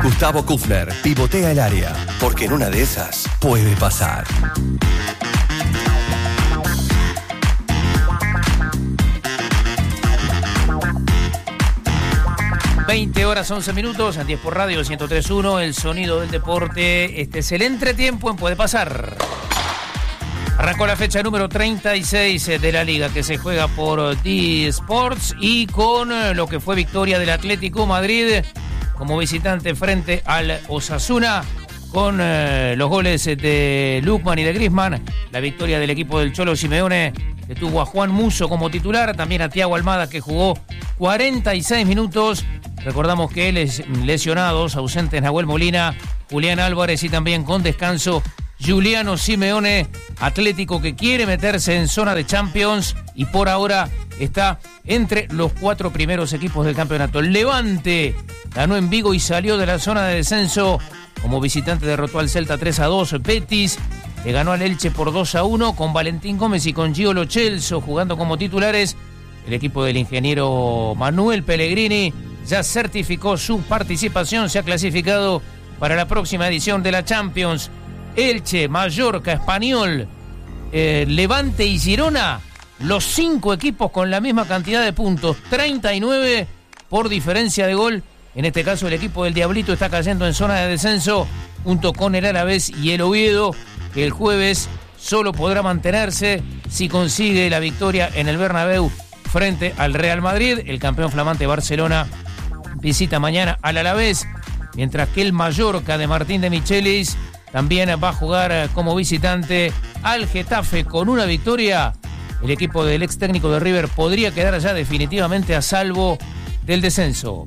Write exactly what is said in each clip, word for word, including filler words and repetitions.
Gustavo Kufner pivotea el área, porque en una de esas puede pasar. veinte horas once minutos, en diez por Radio ciento tres punto uno, el sonido del deporte. Este es el entretiempo en Puede Pasar. Arrancó la fecha número treinta y seis de la liga, que se juega por D Sports, y con lo que fue victoria del Atlético Madrid como visitante frente al Osasuna, con eh, los goles de Lukman y de Griezmann. La victoria del equipo del Cholo Simeone, que tuvo a Juan Musso como titular, también a Thiago Almada, que jugó cuarenta y seis minutos. Recordamos que les lesionados, ausentes Nahuel Molina, Julián Álvarez y también con descanso Giuliano Simeone. Atlético que quiere meterse en zona de Champions y por ahora está entre los cuatro primeros equipos del campeonato. El Levante ganó en Vigo y salió de la zona de descenso. Como visitante derrotó al Celta tres a dos. Betis le ganó al Elche por dos a uno con Valentín Gómez y con Gio Lo Celso jugando como titulares. El equipo del ingeniero Manuel Pellegrini ya certificó su participación, se ha clasificado para la próxima edición de la Champions. Elche, Mallorca, Español, eh, Levante y Girona, los cinco equipos con la misma cantidad de puntos, treinta y nueve por diferencia de gol. En este caso el equipo del Diablito está cayendo en zona de descenso junto con el Alavés y el Oviedo, que el jueves solo podrá mantenerse si consigue la victoria en el Bernabéu frente al Real Madrid. El campeón flamante Barcelona visita mañana al Alavés, mientras que el Mallorca de Martín de Michelis también va a jugar como visitante al Getafe. Con una victoria, el equipo del ex técnico de River podría quedar ya definitivamente a salvo del descenso.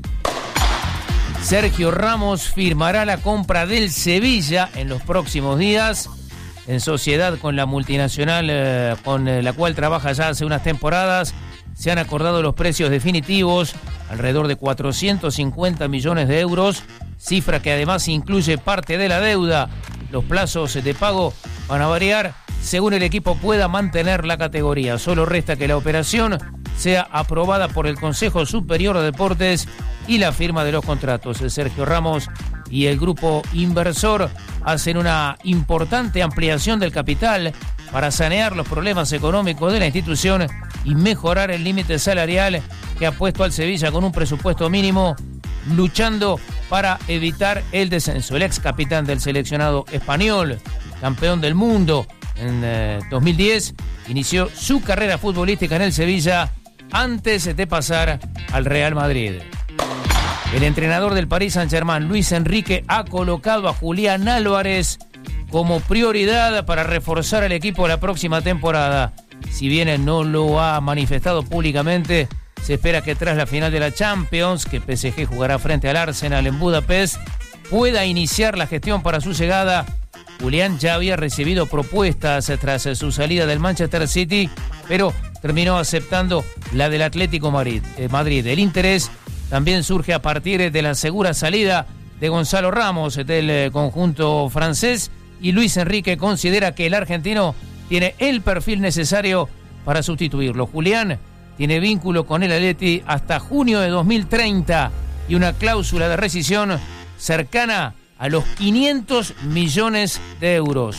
Sergio Ramos firmará la compra del Sevilla en los próximos días, en sociedad con la multinacional eh, con la cual trabaja ya hace unas temporadas. Se han acordado los precios definitivos, alrededor de cuatrocientos cincuenta millones de euros, cifra que además incluye parte de la deuda. Los plazos de pago van a variar según el equipo pueda mantener la categoría. Solo resta que la operación sea aprobada por el Consejo Superior de Deportes y la firma de los contratos. Sergio Ramos y el grupo inversor hacen una importante ampliación del capital para sanear los problemas económicos de la institución y mejorar el límite salarial que ha puesto al Sevilla con un presupuesto mínimo, luchando para evitar el descenso. El ex capitán del seleccionado español, campeón del mundo en eh, dos mil diez, inició su carrera futbolística en el Sevilla antes de pasar al Real Madrid. El entrenador del Paris Saint-Germain, Luis Enrique, ha colocado a Julián Álvarez como prioridad para reforzar el equipo la próxima temporada. Si bien no lo ha manifestado públicamente, se espera que tras la final de la Champions, que P S G jugará frente al Arsenal en Budapest, pueda iniciar la gestión para su llegada. Julián ya había recibido propuestas tras su salida del Manchester City, pero terminó aceptando la del Atlético Madrid. Madrid. El interés también surge a partir de la segura salida de Gonzalo Ramos del conjunto francés, y Luis Enrique considera que el argentino tiene el perfil necesario para sustituirlo. Julián tiene vínculo con el Atleti hasta junio de dos mil treinta y una cláusula de rescisión cercana a los quinientos millones de euros.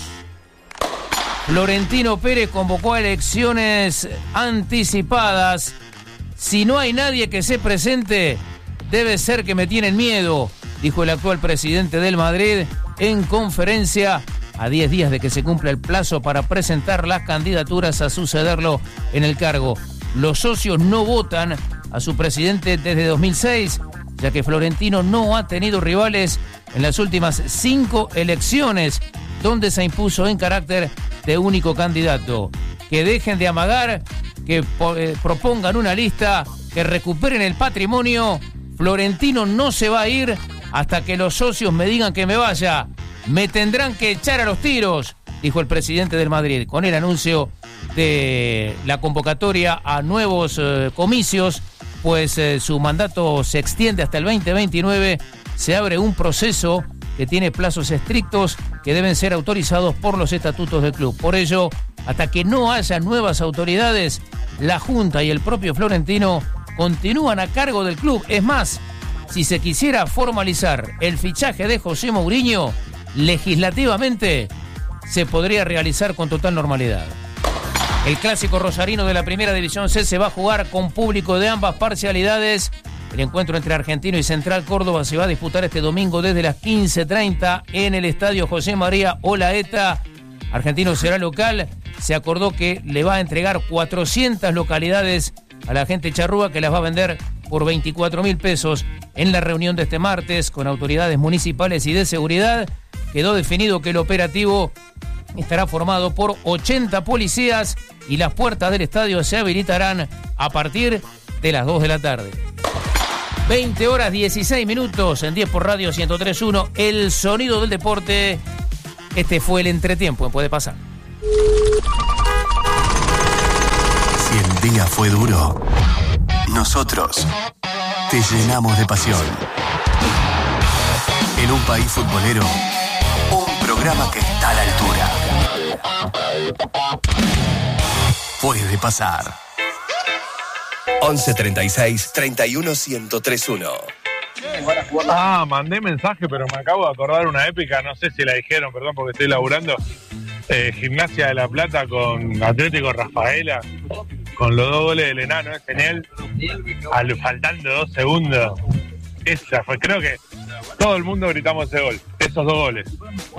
Florentino Pérez convocó a elecciones anticipadas. Si no hay nadie que se presente, debe ser que me tienen miedo, dijo el actual presidente del Madrid en conferencia a diez días de que se cumpla el plazo para presentar las candidaturas a sucederlo en el cargo. Los socios no votan a su presidente desde dos mil seis, ya que Florentino no ha tenido rivales en las últimas cinco elecciones, donde se impuso en carácter de único candidato. Que dejen de amagar, que eh, propongan una lista, que recuperen el patrimonio. Florentino no se va a ir hasta que los socios me digan que me vaya. Me tendrán que echar a los tiros, dijo el presidente del Madrid, con el anuncio de la convocatoria a nuevos eh, comicios, pues eh, su mandato se extiende hasta el veinte veintinueve. Se abre un proceso que tiene plazos estrictos que deben ser autorizados por los estatutos del club. Por ello, hasta que no haya nuevas autoridades, la Junta y el propio Florentino continúan a cargo del club. Es más, si se quisiera formalizar el fichaje de José Mourinho, legislativamente se podría realizar con total normalidad. El clásico rosarino de la Primera División C se va a jugar con público de ambas parcialidades. El encuentro entre Argentino y Central Córdoba se va a disputar este domingo desde las quince treinta en el Estadio José María Olaeta. Argentino será local. Se acordó que le va a entregar cuatrocientas localidades a la gente charrúa, que las va a vender por veinticuatro mil pesos. En la reunión de este martes con autoridades municipales y de seguridad, quedó definido que el operativo estará formado por ochenta policías y las puertas del estadio se habilitarán a partir de las dos de la tarde. veinte horas dieciséis minutos en diez por Radio ciento tres punto uno, el sonido del deporte. Este fue el entretiempo, puede pasar. Si el día fue duro, nosotros te llenamos de pasión. En un país futbolero, un programa que está a la altura. Puede pasar. once treinta y seis, treinta y uno, ciento tres punto uno. Ah, mandé mensaje, pero me acabo de acordar una épica, no sé si la dijeron, perdón, porque estoy laburando. Eh, Gimnasia de La Plata con Atlético Rafaela, con los dos goles del enano, es genial. Al, faltando dos segundos. Esa fue, creo que todo el mundo gritamos ese gol, esos dos goles.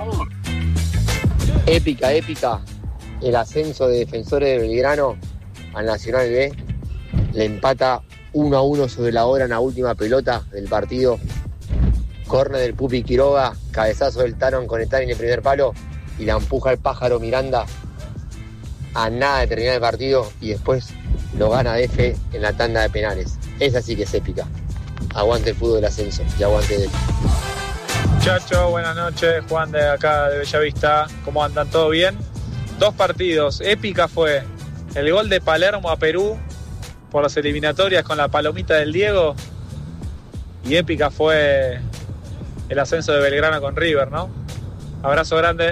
Épica, épica. El ascenso de Defensores de Belgrano al Nacional B. Le empata uno a uno sobre la hora en la última pelota del partido. Córner del Pupi Quiroga, cabezazo del Taron con Stalin en el primer palo y la empuja el pájaro Miranda a nada de terminar el partido y después lo gana D F en la tanda de penales. Esa sí que es épica. Aguante el fútbol del ascenso y aguante D F. Muchachos, buenas noches. Juan de acá de Bellavista. ¿Cómo andan? ¿Todo bien? Dos partidos. Épica fue el gol de Palermo a Perú por las eliminatorias con la palomita del Diego. Y épica fue el ascenso de Belgrano con River, ¿no? Abrazo grande.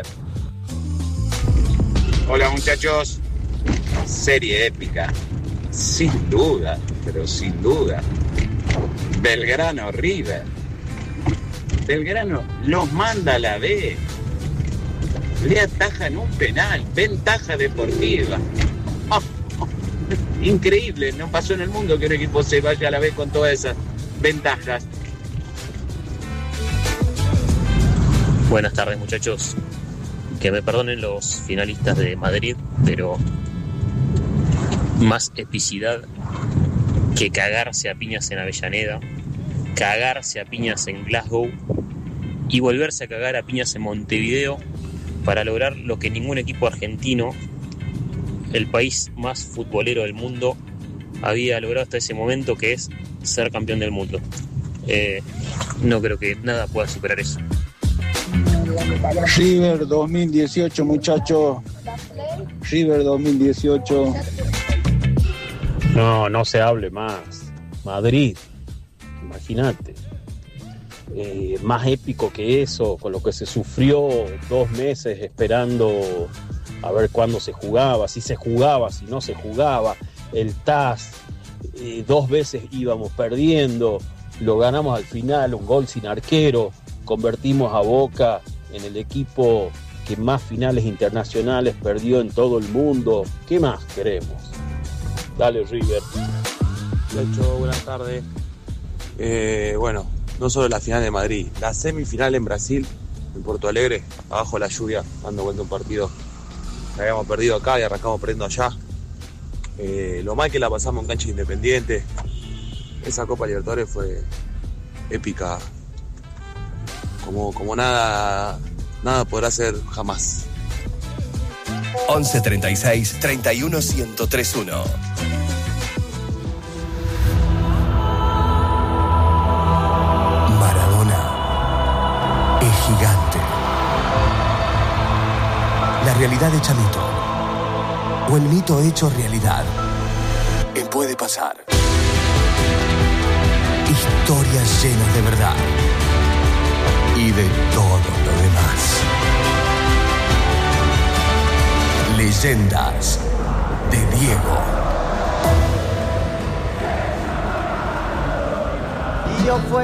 Hola muchachos. Serie épica. Sin duda, pero sin duda. Belgrano River. Belgrano los manda a la B. Le atajan un penal. Ventaja deportiva. Oh, oh, increíble. No pasó en el mundo que un equipo se vaya a la B con todas esas ventajas. Buenas tardes muchachos. Que me perdonen los finalistas de Madrid, pero más epicidad que cagarse a piñas en Avellaneda, cagarse a piñas en Glasgow y volverse a cagar a piñas en Montevideo para lograr lo que ningún equipo argentino, el país más futbolero del mundo, había logrado hasta ese momento, que es ser campeón del mundo. Eh, no creo que nada pueda superar eso. River dos mil dieciocho, muchachos. River dos mil dieciocho. No, no se hable más. Madrid, imagínate. Eh, más épico que eso, con lo que se sufrió dos meses esperando a ver cuándo se jugaba, si se jugaba, si no se jugaba. El T A S, eh, dos veces íbamos perdiendo, lo ganamos al final, un gol sin arquero, convertimos a Boca en el equipo que más finales internacionales perdió en todo el mundo. ¿Qué más queremos? Dale, River. Muchachos, buenas tardes. Eh, bueno, no solo la final de Madrid, la semifinal en Brasil, en Porto Alegre, abajo la lluvia, dando vuelta un partido que habíamos perdido acá y arrancamos perdiendo allá. Eh, lo mal que la pasamos en cancha Independiente. Esa Copa Libertadores fue épica, como, como nada, nada podrá ser jamás. once treinta y seis, treinta y uno, ciento tres punto uno. Maradona es gigante. La realidad hecha mito. O el mito hecho realidad. En Puede Pasar. Historias llenas de verdad. Y de todo lo demás. Leyendas de Diego. Y yo fue